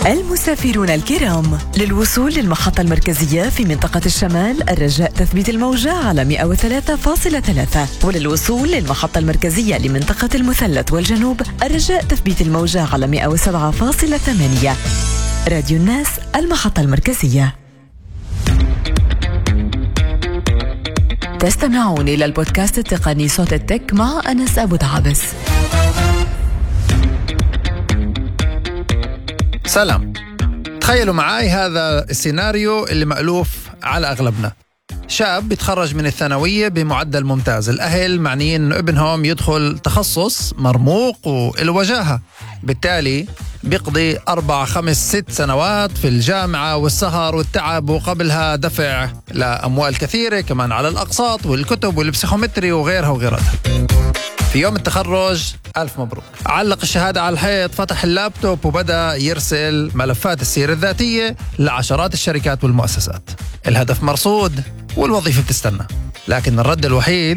المسافرون الكرام، للوصول للمحطة المركزية في منطقة الشمال الرجاء تثبيت الموجة على 103.3، وللوصول للمحطة المركزية لمنطقة المثلث والجنوب الرجاء تثبيت الموجة على 107.8. راديو الناس، المحطة المركزية. تستمعون إلى البودكاست التقني صوت التك مع أنس أبو دعابس. سلام. تخيلوا معاي هذا السيناريو اللي مألوف على أغلبنا. شاب بيتخرج من الثانوية بمعدل ممتاز، الأهل معنيين إنه ابنهم يدخل تخصص مرموق والوجاهة، بالتالي بيقضي 4 5 6 سنوات في الجامعة والسهر والتعب، وقبلها دفع لأموال كثيرة كمان على الأقساط والكتب والبسيخومتري وغيرها وغيرها. في يوم التخرج ألف مبروك، علق الشهادة على الحيط، فتح اللابتوب وبدأ يرسل ملفات السيرة الذاتية لعشرات الشركات والمؤسسات. الهدف مرصود والوظيفة بتستنى، لكن الرد الوحيد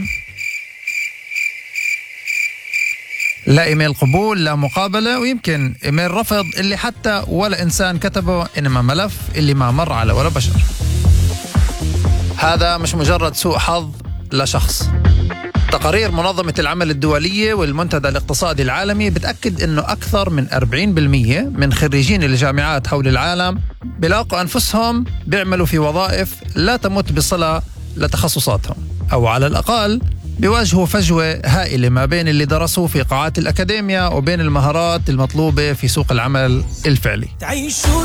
لا إيميل قبول، لا مقابلة، ويمكن إيميل رفض اللي حتى ولا إنسان كتبه، إنما ملف اللي ما مر على ولا بشر. هذا مش مجرد سوء حظ لشخص. تقارير منظمة العمل الدولية والمنتدى الاقتصادي العالمي بتأكد أنه أكثر من 40% من خريجين الجامعات حول العالم بيلاقوا أنفسهم بيعملوا في وظائف لا تمت بصلة لتخصصاتهم، أو على الأقل بيواجهوا فجوة هائلة ما بين اللي درسوه في قاعات الأكاديمية وبين المهارات المطلوبة في سوق العمل الفعلي.